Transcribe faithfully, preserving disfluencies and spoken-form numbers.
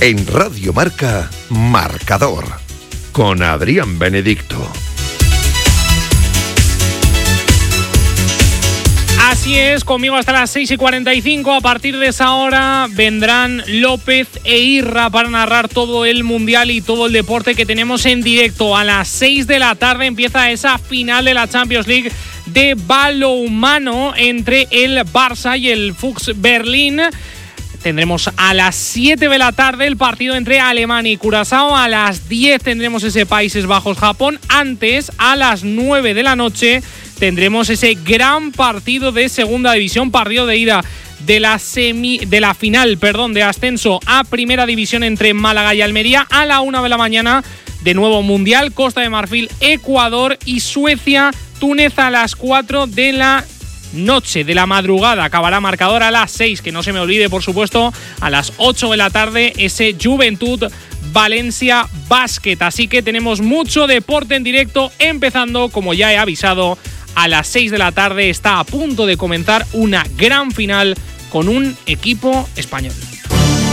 En Radio Marca, Marcador, con Adrián Benedicto. Así es, conmigo hasta las seis y cuarenta y cinco. A partir de esa hora vendrán López e Irra para narrar todo el Mundial y todo el deporte que tenemos en directo. A las seis de la tarde empieza esa final de la Champions League de balonmano entre el Barça y el Fuchs Berlín. Tendremos a las siete de la tarde el partido entre Alemania y Curazao. A las diez tendremos ese Países Bajos-Japón. Antes, a las nueve de la noche, tendremos ese gran partido de segunda división, partido de ida de la semi, de la final, perdón, de ascenso a primera división entre Málaga y Almería. A la una de la mañana, de nuevo Mundial, Costa de Marfil, Ecuador y Suecia, Túnez a las cuatro de la noche, de la madrugada. Acabará marcador a las seis, que no se me olvide, por supuesto, a las ocho de la tarde, ese Juventud Valencia Basket. Así que tenemos mucho deporte en directo, empezando, como ya he avisado, a las seis de la tarde. Está a punto de comenzar una gran final con un equipo español.